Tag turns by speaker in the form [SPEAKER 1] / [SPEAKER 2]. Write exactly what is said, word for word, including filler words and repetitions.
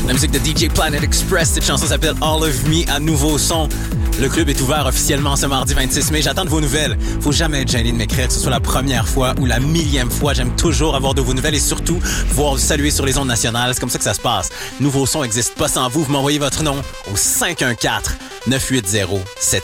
[SPEAKER 1] La musique de D J Planet Express, cette chanson s'appelle All of Me à Nouveau Son. Le club est ouvert officiellement ce mardi vingt-six mai. J'attends de vos nouvelles. Faut jamais être gêné de m'écrire, que ce soit la première fois ou la millième fois. J'aime toujours avoir de vos nouvelles et surtout pouvoir vous saluer sur les ondes nationales. C'est comme ça que ça se passe. Nouveau Son n'existe pas sans vous. Vous m'envoyez votre nom au cinq un quatre, neuf huit zéro, sept